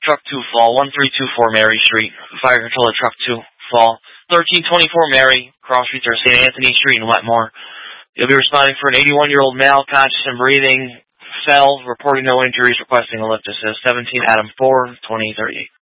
Truck 2 Fall, 1324 Mary Street. Fire control at Truck 2 Fall, 1324 Mary, cross streets are St. Anthony Street in Wetmore. You'll be responding for an 81-year-old male, conscious and breathing, fell, reporting no injuries, requesting a lift assist, 17 Adam 4, 2038.